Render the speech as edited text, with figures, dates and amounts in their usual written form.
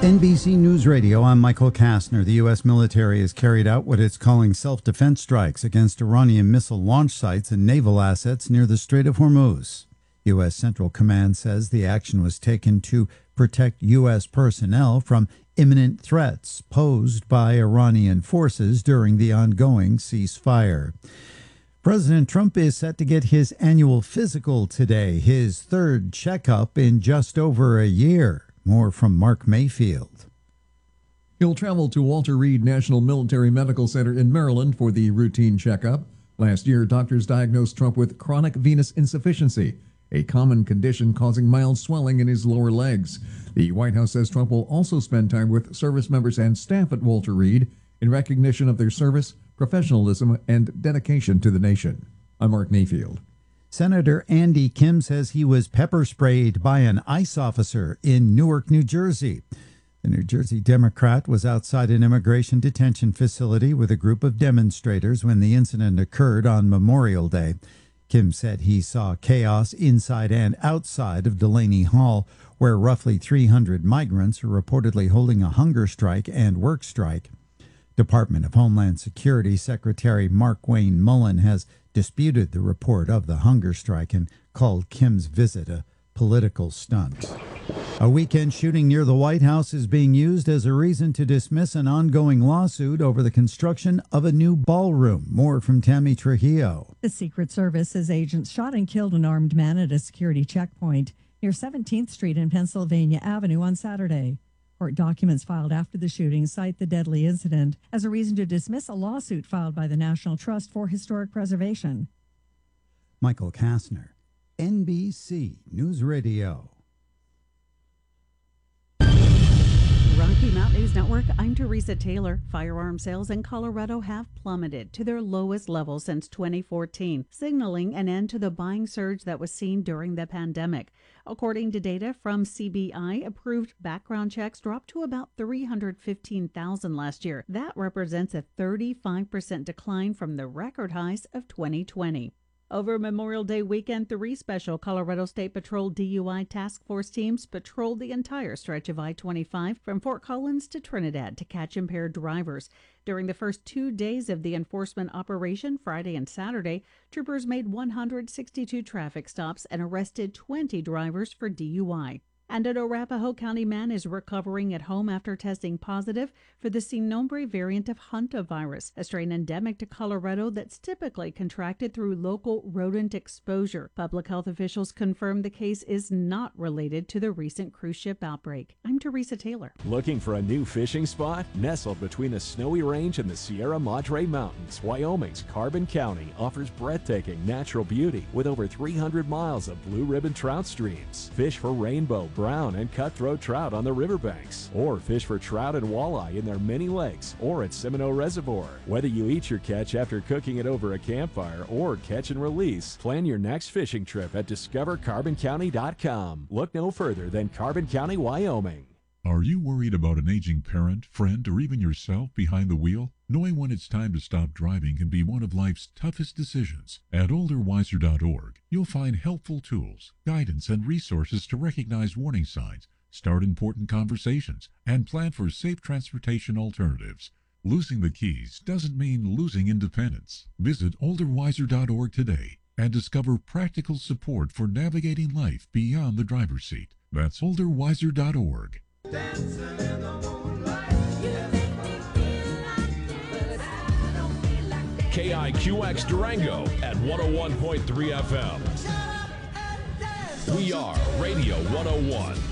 NBC News Radio, I'm Michael Kastner. The U.S. military has carried out what it's calling self-defense strikes against Iranian missile launch sites and naval assets near the Strait of Hormuz. U.S. Central Command says the action was taken to protect U.S. personnel from imminent threats posed by Iranian forces during the ongoing ceasefire. President Trump is set to get his annual physical today, his third checkup in just over a year. More from Mark Mayfield. He'll travel to Walter Reed National Military Medical Center in Maryland for the routine checkup. Last year, doctors diagnosed Trump with chronic venous insufficiency, a common condition causing mild swelling in his lower legs. The White House says Trump will also spend time with service members and staff at Walter Reed in recognition of their service, professionalism, and dedication to the nation. I'm Mark Mayfield. Senator Andy Kim says he was pepper sprayed by an ICE officer in Newark, New Jersey. The New Jersey Democrat was outside an immigration detention facility with a group of demonstrators when the incident occurred on Memorial Day. Kim said he saw chaos inside and outside of Delaney Hall, where roughly 300 migrants are reportedly holding a hunger strike and work strike. Department of Homeland Security Secretary Mark Wayne Mullen has disputed the report of the hunger strike and called Kim's visit a political stunt. A weekend shooting near the White House is being used as a reason to dismiss an ongoing lawsuit over the construction of a new ballroom. More from Tammy Trujillo. The Secret Service says agents shot and killed an armed man at a security checkpoint near 17th Street and Pennsylvania Avenue on Saturday. Court documents filed after the shooting cite the deadly incident as a reason to dismiss a lawsuit filed by the National Trust for Historic Preservation. Michael Kastner, NBC News Radio. Rocky Mountain News Network, I'm Teresa Taylor. Firearm sales in Colorado have plummeted to their lowest level since 2014, signaling an end to the buying surge that was seen during the pandemic. According to data from CBI, approved background checks dropped to about 315,000 last year. That represents a 35% decline from the record highs of 2020. Over Memorial Day weekend, 3 special Colorado State Patrol DUI task force teams patrolled the entire stretch of I-25 from Fort Collins to Trinidad to catch impaired drivers. During the first 2 days of the enforcement operation, Friday and Saturday, troopers made 162 traffic stops and arrested 20 drivers for DUI. And an Arapahoe County man is recovering at home after testing positive for the Sin Nombre variant of hantavirus, a strain endemic to Colorado that's typically contracted through local rodent exposure. Public health officials confirm the case is not related to the recent cruise ship outbreak. I'm Teresa Taylor. Looking for a new fishing spot? Nestled between the Snowy Range and the Sierra Madre Mountains, Wyoming's Carbon County offers breathtaking natural beauty with over 300 miles of blue ribbon trout streams. Fish for rainbow, brown, and cutthroat trout on the riverbanks, or fish for trout and walleye in their many lakes or at Seminole Reservoir. Whether you eat your catch after cooking it over a campfire or catch and release, plan your next fishing trip at discovercarboncounty.com. Look no further than Carbon County, Wyoming. Are you worried about an aging parent, friend, or even yourself behind the wheel? Knowing when it's time to stop driving can be one of life's toughest decisions. At olderwiser.org, you'll find helpful tools, guidance, and resources to recognize warning signs, start important conversations, and plan for safe transportation alternatives. Losing the keys doesn't mean losing independence. Visit olderwiser.org today and discover practical support for navigating life beyond the driver's seat. That's olderwiser.org. KIQX Durango at 101.3 FM. We are Radio 101.